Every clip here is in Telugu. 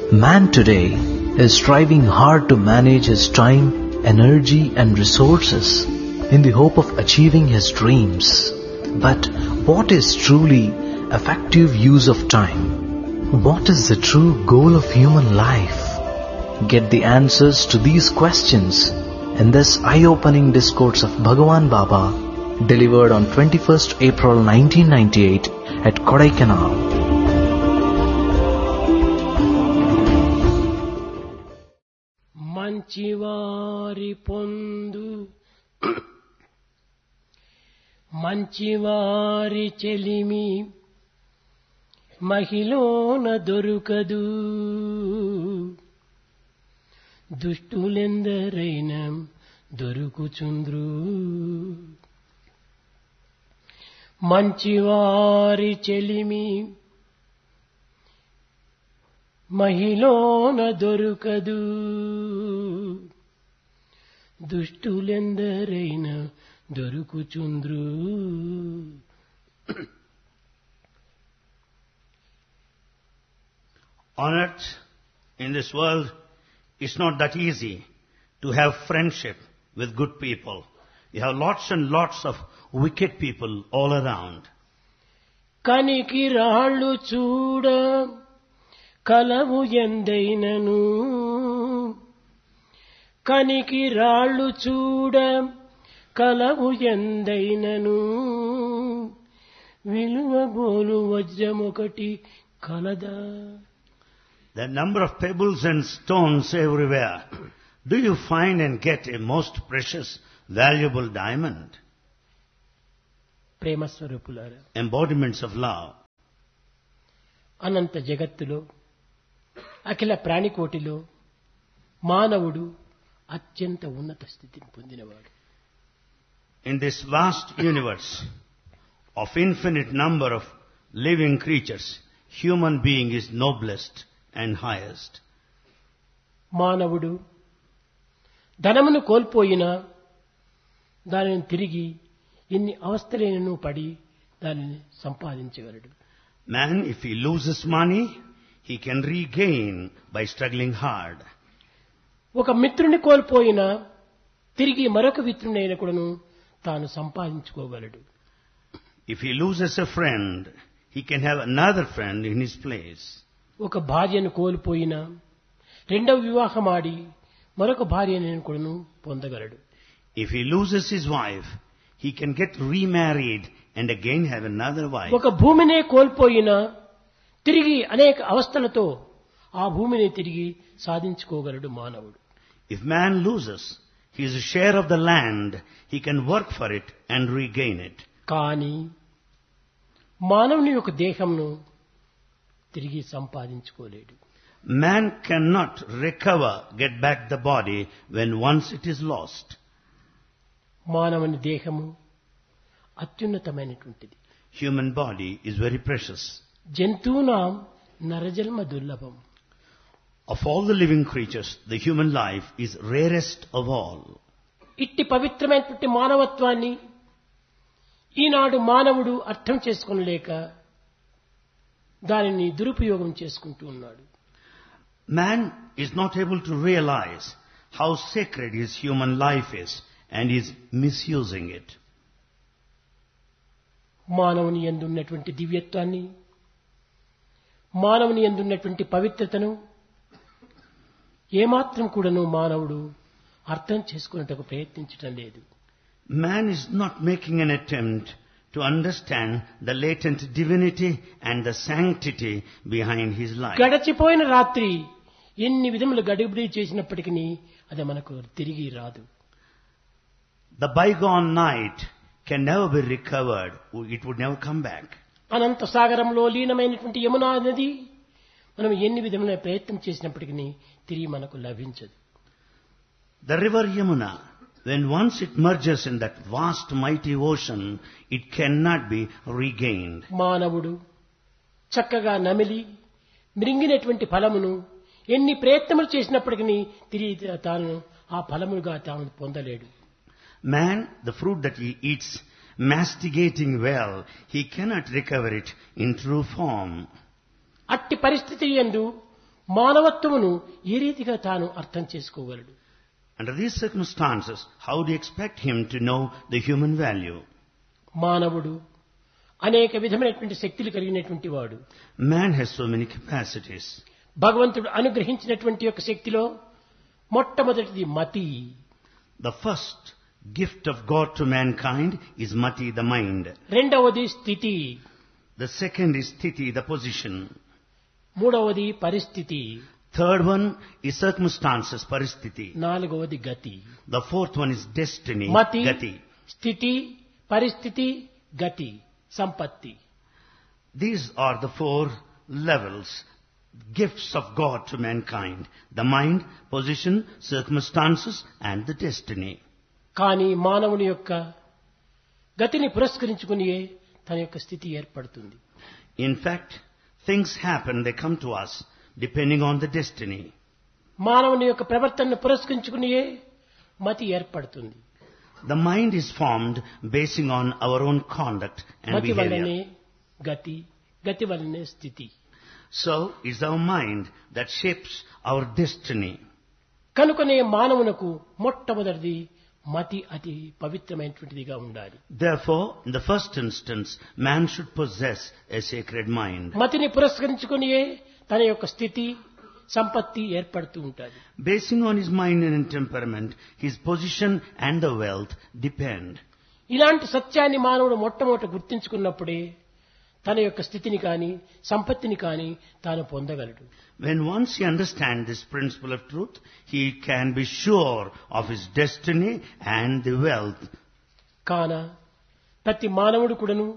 Man today is striving hard to manage his time, energy and resources in the hope of achieving his dreams. But what is truly effective use of time? What is the true goal of human life? Get the answers to these questions in this eye-opening discourse of Bhagavan Baba, delivered on 21st April 1998 at Kodaikanal. మంచివారి పొందు మంచివారి చెలిమి మహిళోన దొరుకదు దుష్టులెందరైన దొరుకుచుంద్రు మంచివారి చెలిమి మహిళోన దొరుకదు దుష్టులెందరైన దొరుకుచుంద్రు. On earth, in this world, it's not that easy to have friendship with good people. You have lots and lots of wicked people all around. కనికి రాళ్ళు చూడ కలవు ఎందైనను కనికి రాళ్ళు చూడ కలవు ఎందైనను విలువగోలు వజ్రమొకటి కలదా. The number of pebbles and stones everywhere. Do you find and get a most precious, valuable diamond? ప్రేమ స్వరూపులారా, Embodiments of love. అనంత జగత్తులో అఖిల ప్రాణికోటిలో మానవుడు అత్యంత ఉన్నత స్థితిని పొందినవాడు. In this vast universe of infinite number of living creatures, human being is noblest and highest. మానవుడు ధనమును కోల్పోయినా దానిని తిరిగి ఎన్ని అవస్థలైనను పడి దానిని సంపాదించగలడు. Man, if he loses money, he can regain by struggling hard. ఒక మిత్రుని కోల్పోయినా తిరిగి మరొక మిత్రునైన కూడాను తాను సంపాదించుకోగలడు. If he loses a friend, he can have another friend in his place. ఒక భార్యను కోల్పోయినా రెండవ వివాహం ఆడి మరొక భార్యను కూడాను పొందగలడు. If he loses his wife, he can get remarried and again have another wife. ఒక భూమినే కోల్పోయినా తిరిగి అనేక అవస్థలతో ఆ భూమిని తిరిగి సాధించుకోగలడు మానవుడు. If man loses his share of the land, he can work for it and regain it. కానీ మానవుని యొక్క దేహంను తిరిగి సంపాదించుకోలేడు. Man cannot recover, get back the body when once it is lost. మానవుని దేహము అత్యున్నతమైనటువంటిది. Human body is very precious. జంతువునాం నరజన్మ దుర్లభం. Of all the living creatures, the human life is rarest of all. ఇట్టి పవిత్రమైనటువంటి మానవత్వాన్ని ఈనాడు మానవుడు అర్థం చేసుకోలేక దానిని దురుపయోగం చేసుకుంటూ ఉన్నాడు. Man is not able to realize how sacred his human life is and is misusing it. మానవుని యందు ఉన్నటువంటి దివ్యత్వాన్ని, మానవుని యందు ఉన్నటువంటి పవిత్రతను ఏమాత్రం కూడాను మానవుడు అర్థం చేసుకునేందుకు ప్రయత్నించడం లేదు. Man is not making an attempt to understand the latent divinity and the sanctity behind his life. గడిచిపోయిన రాత్రి ఎన్ని విధములు గడిబిడి చేసినప్పటికీ అది మనకు తిరిగి రాదు. The bygone night can never be recovered. It would never come back. అనంత సాగరంలో లీనమైనటువంటి యమునా నది మనం ఎన్ని విధముల ప్రయత్నం చేసినప్పటికీ తిరిగి మనకు లభించదు. The river Yamuna, when once it merges in that vast mighty ocean, it cannot be regained. మానవుడు చక్కగా నమిలి మృంగినటువంటి ఫలమును ఎన్ని ప్రయత్నములు చేసినప్పటికీ తిరిగి తాను ఆ ఫలముగా తాను పొందలేడు. Man, the fruit that he eats, masticating well, he cannot recover it in true form. అట్టి పరిస్థితి యందు మానవత్వమును ఏ రీతిగా తాను అర్థం చేసుకోగలడు? Under these circumstances, how do you expect him to know the human value? మానవుడు అనేక విధమైనటువంటి శక్తులు కలిగినటువంటి వాడు. Man has so many capacities. భగవంతుడు అనుగ్రహించినటువంటి యొక్క శక్తిలో మొట్టమొదటిది మతి. The first gift of God to mankind is mati, the mind. రెండవది స్థితి. The second is sthiti, the position. మూడవది పరిస్థితి. Third one is circumstances, paristhiti. నాలుగవది గతి. The fourth one is destiny, మతి, gati. స్థితి, పరిస్థితి, గతి, సంపత్తి. These are the four levels, gifts of God to mankind. The mind, position, circumstances and the destiny. కానీ మానవుని యొక్క గతిని పురస్కరించుకుని తన యొక్క స్థితి ఏర్పడుతుంది. In fact, things happen, they come to us depending on the destiny. మానవుని యొక్క ప్రవర్తనను పురస్కరించుకుని మతి ఏర్పడుతుంది. The mind is formed basing on our own conduct and మతి వల్లనే behavior. గతి, గతి వల్లనే స్థితి. So, it's our mind that shapes our destiny. కనుకనే మానవునకు మొట్టమొదటిది మతి అతి పవిత్రమైనటువంటిదిగా ఉండాలి. Therefore, in the first instance, man should possess a sacred mind. మతిని పురస్కరించుకుని తన యొక్క స్థితి, సంపత్తి ఏర్పడుతూ ఉంటాయి. Basing on his mind and temperament, his position and the wealth depend. ఇలాంటి సత్యాన్ని మానవుడు మొట్టమొదట గుర్తించుకున్నప్పుడే తన యొక్క స్థితిని కానీ సంపత్తిని కానీ తాను పొందగలడు. When once he understands this principle of truth, he can be sure of his destiny and the wealth. కాన ప్రతి మానవుడు కూడాను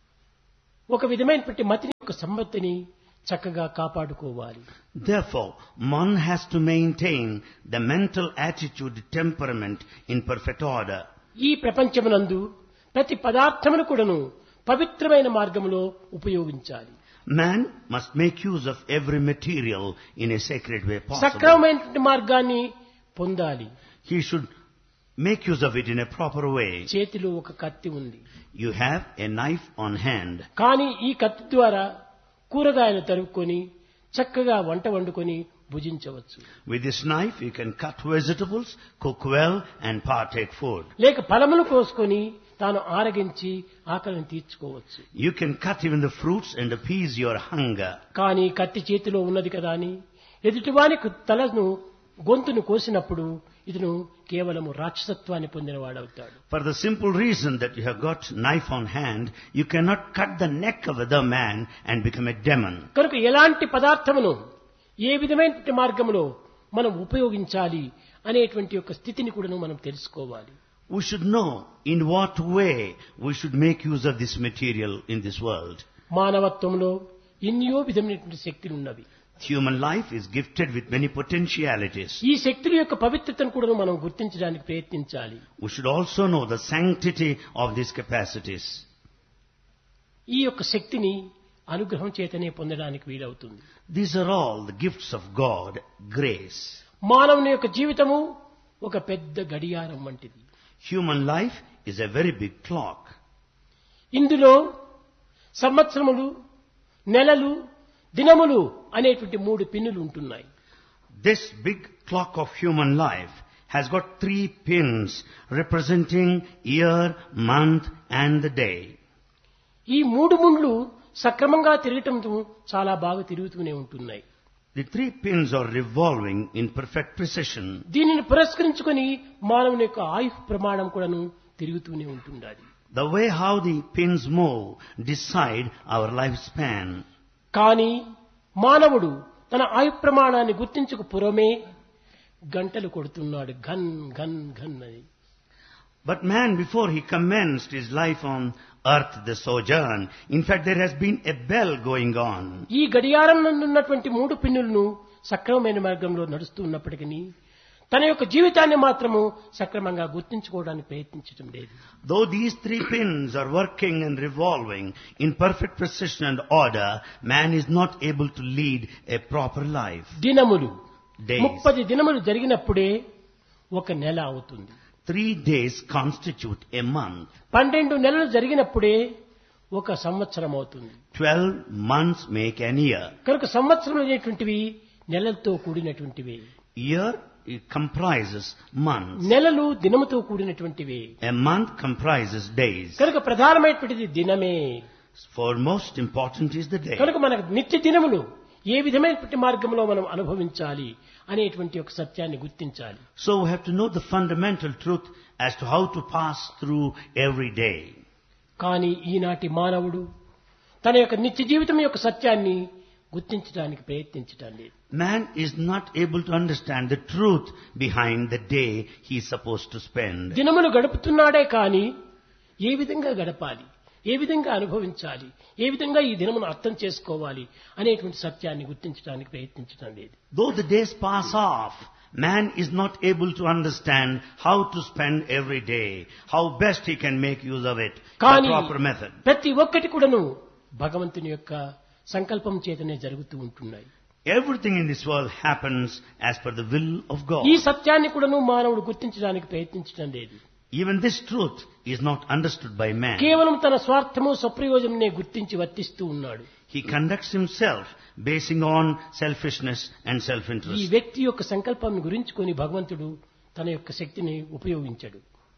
ఒక విధమైనటువంటి మతిని యొక్క సంపత్తిని చక్కగా కాపాడుకోవాలి. Therefore, one has to maintain the mental attitude, temperament in perfect order. ఈ ప్రపంచమునందు ప్రతి పదార్థమును కూడాను పవిత్రమైన మార్గంలో ఉపయోగించాలి. Man must make use of every material in a sacred way possible. సక్రమమైనటువంటి మార్గాన్ని పొందాలి. He should make use of it in a proper way. చేతిలో ఒక కత్తి ఉంది. You have a knife on hand. కానీ ఈ కత్తి ద్వారా కూరగాయలు తరుక్కొని చక్కగా వంట వండుకొని భుజించవచ్చు. With this knife you can cut vegetables, cook well and partake food. లేక ఫలములు కోసుకొని తాను ఆరగించి ఆకలిని తీర్చుకోవచ్చు. You can cut even the fruits and appease your hunger. కానీ కత్తి చేతిలో ఉన్నది కదా అని ఎదుటివాని తలను గొంతును కోసినప్పుడు ఇతను కేవలము రాక్షసత్వాన్ని పొందినవాడవుతాడు. For the simple reason that you have got knife on hand, you cannot cut the neck of other man and become a demon. కనుక ఎలాంటి పదార్థమును ఏ విధమైన మార్గంలో మనం ఉపయోగించాలి అనేటువంటి యొక్క స్థితిని కూడా మనం తెలుసుకోవాలి. We should know in what way we should make use of this material in this world. మానవత్వంలో ఎన్నో విధమైనటువంటి శక్తులు ఉన్నవి. Human life is gifted with many potentialities. ఈ శక్తుల యొక్క పవిత్రతను కూడా మనం గుర్తించడానికి ప్రయత్నించాలి. We should also know the sanctity of these capacities. ఈ యొక్క శక్తిని అనుగ్రహం చేతనే పొందడానికి వీలవుతుంది. These are all the gifts of God, grace. మానవుని యొక్క జీవితము ఒక పెద్ద గడియారం వంటిది. Human life is a very big clock. ఇందులో సంవత్సరములు, నెలలు, దినములు అనేటువంటి 3 పిన్నులు ఉంటున్నాయి. This big clock of human life has got 3 pins representing year, month and the day. ఈ 3 ముండ్లు సక్రమంగా తిరగటంతో చాలా బాగా తిరుగుతూనే ఉంటున్నాయి. The 3 pins are revolving in perfect precision. దీనిని పురస్కరించుకొని మానవుని యొక్క ఆయుః ప్రమాణం కూడాను తిరుగుతూనే ఉంటుండాలి. The way how the pins move decide our lifespan. కానీ మానవుడు తన ఆయుః ప్రమాణాన్ని గుర్తించక పురమే గంటలు కొడుతున్నాడు, ఘన్ ఘన్ ఘన్ అని. But man, before he commenced his life on earth, the sojourn, in fact there has been a bell going on. ఈ గడియారం నందు ఉన్నటువంటి 3 పిన్నులను సక్రమమైన మార్గంలో నడుస్తున్నప్పటికీ తన యొక్క జీవితాన్ని మాత్రము సక్రమంగా గుర్తించుకోవడానికి ప్రయత్నించడం లేదు. Though these 3 pins are working and revolving in perfect precision and order, man is not able to lead a proper life. దినములు Days. 30 దినములు జరిగినప్పుడే ఒక నెల అవుతుంది. 3 days constitute a month. 12 నెలలు జరిగినప్పుడే ఒక సంవత్సరం అవుతుంది. 12 months make an year. కనుక సంవత్సరం అనేటువంటివి నెలలతో కూడినటువంటివే. Year it comprises months. నెలలు దినముతో కూడినటువంటివే. A month comprises days. కనుక ప్రధానమైనటువంటిది దినమే. For most important is the day. కనుక మన నిత్య దినములు ఏ విధమైనటువంటి మార్గంలో మనం అనుభవించాలి అనేటువంటి ఒక సత్యాన్ని గుర్తించాలి. So we have to know the fundamental truth as to how to pass through every day. కానీ ఈనాటి మానవుడు తన యొక్క నిత్య జీవితం యొక్క సత్యాన్ని గుర్తించడానికి ప్రయత్నించటం లేదు. Man is not able to understand the truth behind the day he is supposed to spend. దినములు గడుపుతున్నాడే కానీ ఏ విధంగా గడపాలి, ఏ విధంగా అనుభవించాలి, ఏ విధంగా ఈ దినమును అర్థం చేసుకోవాలి అనేటువంటి సత్యాన్ని గుర్తించడానికి ప్రయత్నించడం లేదు. Though the days pass off, man is not able to understand how to spend every day, how best he can make use of it, the కానీ proper method. ప్రతి ఒక్కటి కూడాను భగవంతుని యొక్క సంకల్పం చేతనే జరుగుతూ ఉంటున్నాయి. Everything in this world happens as per the will of God. ఈ సత్యాన్ని కూడాను మానవుడు గుర్తించడానికి ప్రయత్నించడం లేదు. Even this truth is not understood by man. కేవలం తన స్వార్థము స్వప్రయోజనమే గుర్తించి వర్తిస్తూ ఉన్నాడు. He conducts himself basing on selfishness and ఈ self-interest. వ్యక్తి యొక్క సంకల్పం గురించుకొని భగవంతుడు తన యొక్క శక్తిని ఉపయోగించాడు.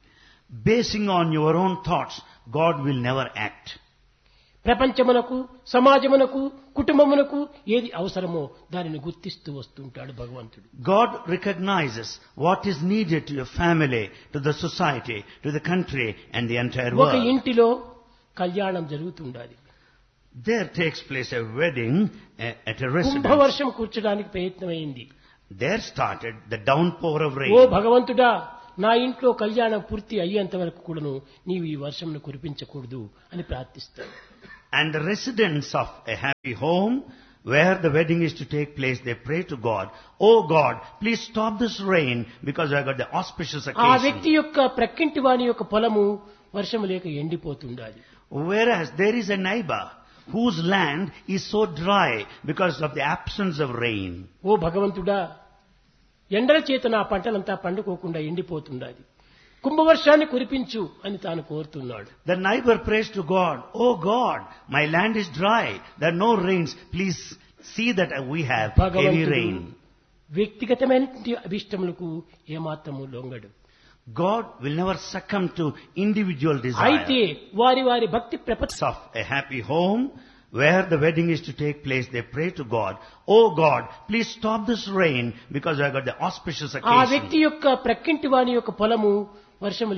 Basing on your own thoughts, God will never act. ప్రపంచమునకు, సమాజమునకు, కుటుంబమునకు ఏది అవసరమో దానిని గుర్తిస్తూ వస్తుంటాడు భగవంతుడు. God recognizes what is needed to your family, to the society, to the country and the entire ఒక world. ఇంటిలో కళ్యాణం జరుగుతుండాలి. There takes place a wedding at a residence. కుంభవర్షం కూర్చడానికి ప్రయత్నమైంది. There started the downpour of oh rain. భగవంతుడా, నా ఇంట్లో కళ్యాణం పూర్తి అయ్యేంత వరకు కూడాను నీవు ఈ వర్షంను కురిపించకూడదు అని ప్రార్థిస్తాడు. And the residents of a happy home where the wedding is to take place, they pray to God, "Oh God, please stop this rain because I got the auspicious ఆ వ్యక్తి occasion." యొక్క ప్రక్కింటి వాని యొక్క పొలము వర్షము లేక ఎండిపోతుండాలి. Whereas there is a neighbor whose land is so dry because of the absence of rain. ఓ భగవంతుడా, ఎండల చేత నా పంటలంతా పండుకోకుండా ఎండిపోతుండాలి, కుంభవర్షాన్ని కురిపించు అని తాను కోరుతున్నాడు. The neighbor prays to God, "Oh God, my land is dry, there are no rains, please see that we have heavy భగవంతుడు rain." వ్యక్తిగతమైనటువంటి అభిష్టములకు ఏమాత్రము లొంగడు. God will never succumb to individual అయితే desire. వారి వారి భక్తి ప్రపత్తి Of a happy home where the wedding is to take place, they pray to God, "Oh God, please stop this rain because I got the auspicious ఆ వ్యక్తి occasion." యొక్క ప్రక్కింటి వాని యొక్క పొలము వర్షము